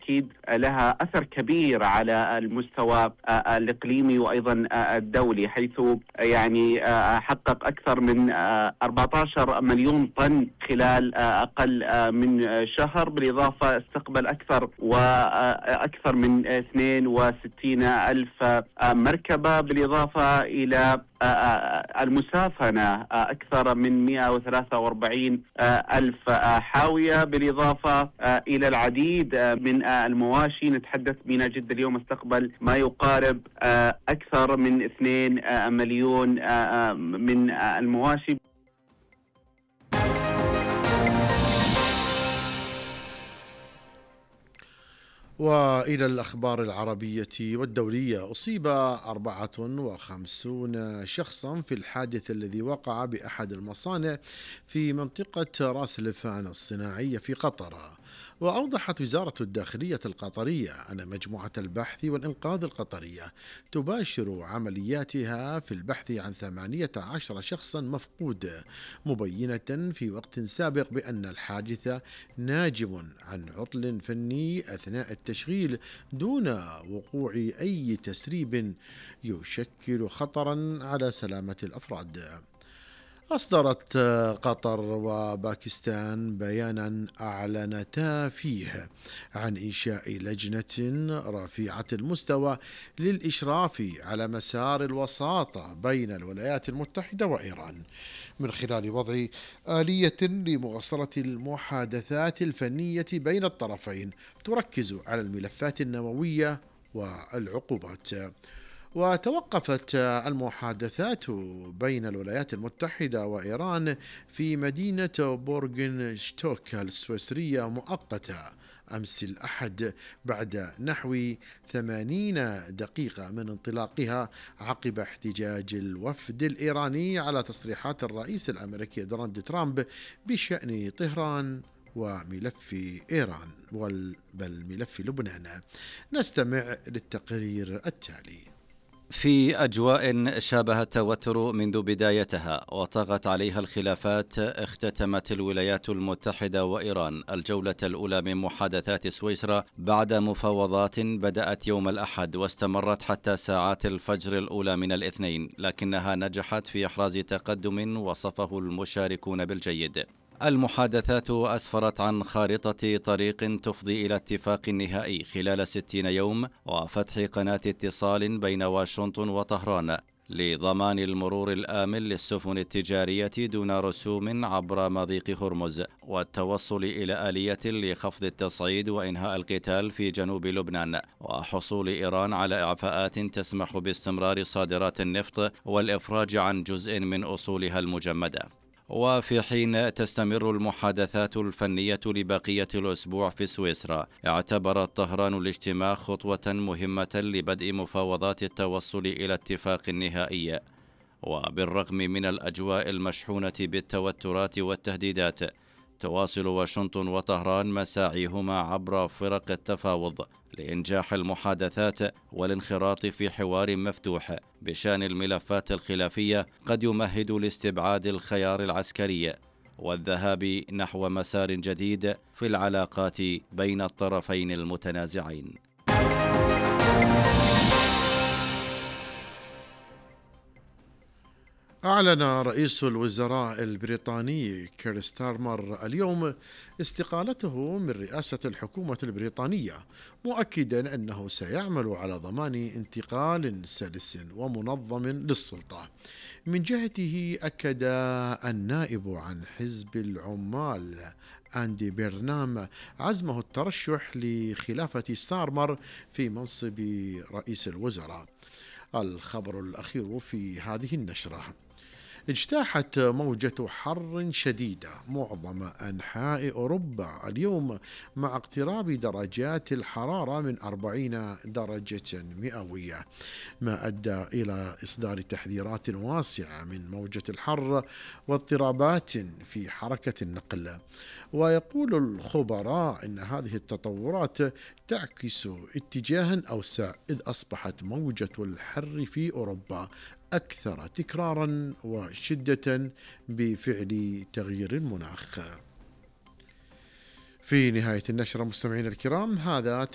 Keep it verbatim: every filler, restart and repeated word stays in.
بالتأكيد لها أثر كبير على المستوى الإقليمي وأيضا الدولي، حيث يعني حقق أكثر من أربعة عشر مليون طن خلال أقل من شهر، بالإضافة استقبل أكثر وأكثر من اثنين وستين ألف مركبة، بالإضافة إلى المسافنة أكثر من مئة وثلاثة وأربعين ألف حاوية، بالإضافة إلى العديد من المواشي. نتحدث بنا جدة اليوم استقبل ما يقارب أكثر من اثنين مليون من المواشي. وإلى الأخبار العربية والدولية. أصيب أربعة وخمسون شخصا في الحادث الذي وقع بأحد المصانع في منطقة راس لفان الصناعية في قطر. وأوضحت وزارة الداخلية القطرية أن مجموعة البحث والإنقاذ القطرية تباشر عملياتها في البحث عن ثمانية عشر شخصا مفقود، مبينة في وقت سابق بأن الحادث ناجم عن عطل فني أثناء التشغيل دون وقوع أي تسريب يشكل خطرا على سلامة الأفراد. أصدرت قطر وباكستان بيانا أعلنتا فيه عن إنشاء لجنة رفيعة المستوى للإشراف على مسار الوساطة بين الولايات المتحدة وإيران من خلال وضع آلية لمواصلة المحادثات الفنية بين الطرفين تركز على الملفات النووية والعقوبات. وتوقفت المحادثات بين الولايات المتحدة وإيران في مدينة بورغنشتوك السويسرية مؤقتة أمس الأحد بعد نحو ثمانين دقيقة من انطلاقها عقب احتجاج الوفد الإيراني على تصريحات الرئيس الأمريكي دونالد ترامب بشأن طهران وملف إيران بل ملف لبنان. نستمع للتقرير التالي. في أجواء شابه التوتر منذ بدايتها وطغت عليها الخلافات، اختتمت الولايات المتحدة وإيران الجولة الأولى من محادثات سويسرا بعد مفاوضات بدأت يوم الأحد واستمرت حتى ساعات الفجر الأولى من الاثنين، لكنها نجحت في إحراز تقدم وصفه المشاركون بالجيد. المحادثات أسفرت عن خارطة طريق تفضي إلى اتفاق نهائي خلال ستين يوم وفتح قناة اتصال بين واشنطن وطهران لضمان المرور الآمن للسفن التجارية دون رسوم عبر مضيق هرمز، والتوصل إلى آلية لخفض التصعيد وإنهاء القتال في جنوب لبنان، وحصول إيران على إعفاءات تسمح باستمرار صادرات النفط والإفراج عن جزء من أصولها المجمدة. وفي حين تستمر المحادثات الفنية لبقية الأسبوع في سويسرا، اعتبرت طهران الاجتماع خطوة مهمة لبدء مفاوضات التوصل إلى اتفاق نهائي. وبالرغم من الأجواء المشحونة بالتوترات والتهديدات، تواصل واشنطن وطهران مساعيهما عبر فرق التفاوض لإنجاح المحادثات والانخراط في حوار مفتوح بشأن الملفات الخلافية قد يمهد لاستبعاد الخيار العسكري والذهاب نحو مسار جديد في العلاقات بين الطرفين المتنازعين. أعلن رئيس الوزراء البريطاني كير ستارمر اليوم استقالته من رئاسة الحكومة البريطانية، مؤكدا أنه سيعمل على ضمان انتقال سلس ومنظم للسلطة. من جهته أكد النائب عن حزب العمال أندي بيرنام عزمه الترشح لخلافة ستارمر في منصب رئيس الوزراء. الخبر الأخير في هذه النشرة: اجتاحت موجة حر شديدة معظم أنحاء أوروبا اليوم مع اقتراب درجات الحرارة من أربعين درجة مئوية، ما أدى إلى إصدار تحذيرات واسعة من موجة الحر واضطرابات في حركة النقل. ويقول الخبراء إن هذه التطورات تعكس اتجاها أوسع، إذ أصبحت موجة الحر في أوروبا أكثر تكرارا وشدة بفعل تغيير المناخ. في نهاية النشرة مستمعين الكرام، هذا